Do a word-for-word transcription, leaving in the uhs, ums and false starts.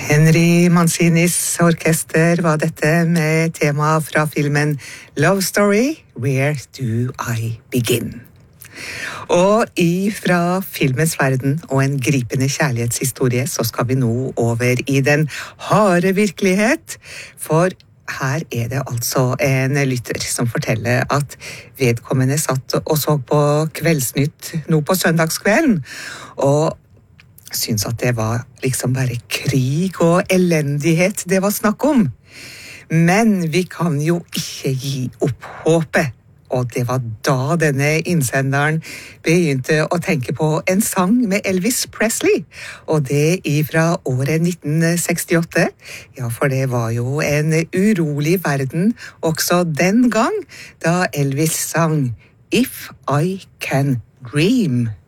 Henry Mancinis orkester var dette med tema fra filmen Love Story, Where Do I Begin? Og ifra filmens verden og en gripende kjærlighetshistorie så skal vi nå over i den harde virkelighet, for her er det altså en lytter som forteller at vedkommende satt og så på Kveldsnytt nå på søndagskvelden, og syns at det var liksom bare krig og elendighet det var snakk om. Men vi kan jo ikke gi opp håpet. Og det var da denne innsenderen begynte å tenke på en sang med Elvis Presley. Og det ifra året nitten sekstiåtte. Ja, for det var jo en urolig verden også den gang, da Elvis sang If I Can Dream.